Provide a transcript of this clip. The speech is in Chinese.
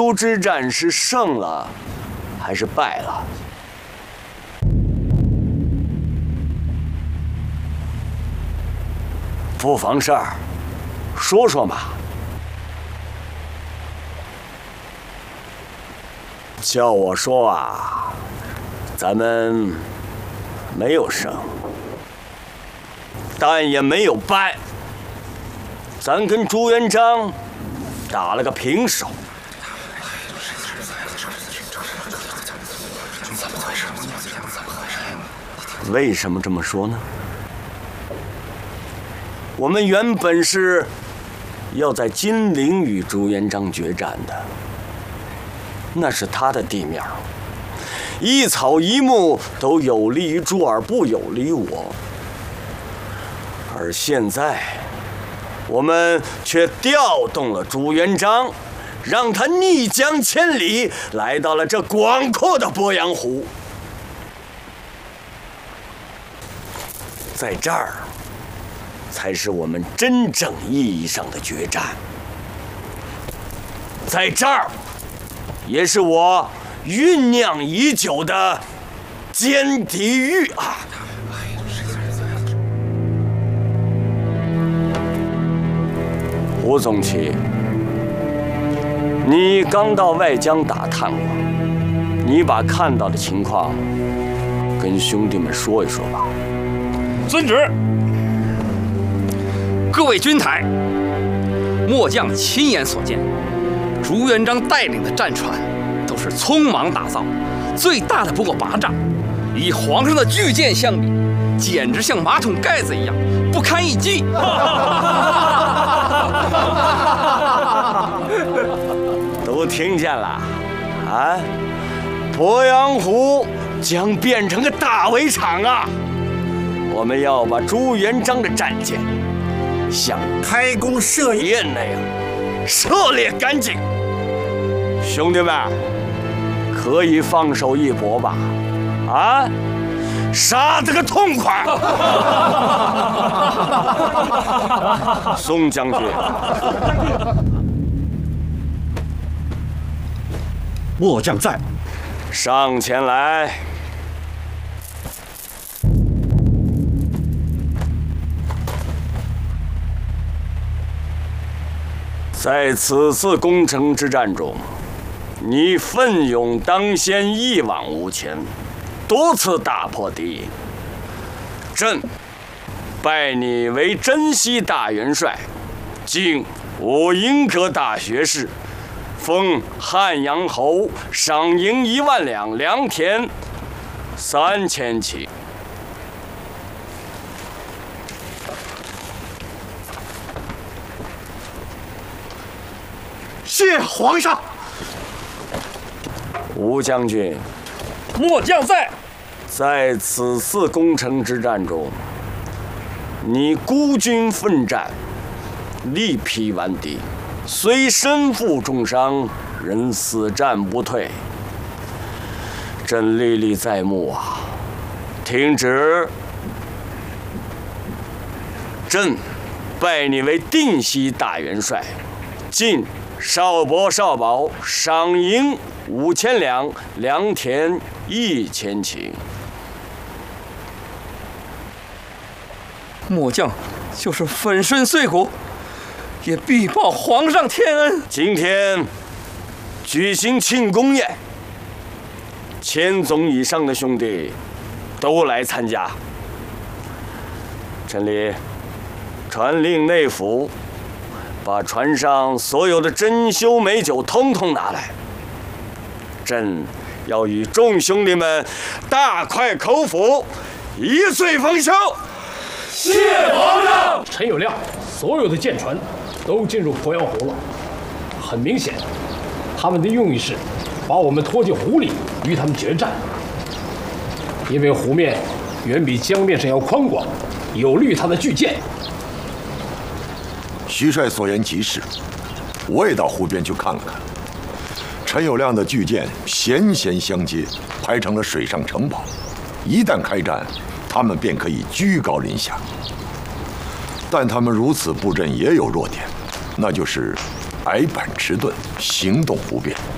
州之战是胜了还是败了？不妨事儿，说说嘛。叫我说啊，咱们没有胜，但也没有败，咱跟朱元璋打了个平手。为什么这么说呢？我们原本是要在金陵与朱元璋决战的，那是他的地面，一草一木都有利于朱儿，不有利于我。而现在，我们却调动了朱元璋，让他逆江千里，来到了这广阔的鄱阳湖。在这儿，才是我们真正意义上的决战。在这儿，也是我酝酿已久的歼敌狱啊！胡宗齐，你刚到外江打探过，你把看到的情况跟兄弟们说一说吧。 遵旨。各位军台，末将亲眼所见，朱元璋带领的战船都是匆忙打造，最大的不过8丈，与皇上的巨舰相比，简直像马桶盖子一样，不堪一击。 都听见了啊！鄱阳湖将变成个大围场啊！我们要把朱元璋的战舰像开弓射箭那样射猎干净。兄弟们，可以放手一搏吧？啊，杀得个痛快！宋将军， 末将在。 上前来。在此次攻城之战中，你奋勇当先，一往无前，多次打破敌营。朕拜你为征西大元帅，进武营阁大学士，封汉阳侯，赏银1万两，良田3000顷。 谢皇上。 吴将军， 末将在。 在此次攻城之战中，你孤军奋战，力劈顽敌，虽身负重伤，仍死战不退。朕历历在目啊！听旨，朕拜你为定西大元帅，进少伯少保，赏银5000两，良田1000顷。 末将就是粉身碎骨，也必报皇上天恩。 今天举行庆功宴，1000总以上的兄弟都来参加。陈里传令内府，把船上所有的珍馐美酒通通拿来，朕要与众兄弟们大快口福，一醉方休。 谢皇上。陈友谅，所有的舰船都进入鄱阳湖了。很明显，他们的用意是把我们拖进湖里与他们决战。因为湖面远比江面上要宽广，有利于他的巨舰。 徐帅所言极是，我也到湖边去看了看。陈友谅的巨舰弦弦相接，排成了水上城堡。一旦开战，他们便可以居高临下。但他们如此布阵也有弱点，那就是矮板迟钝，行动不便。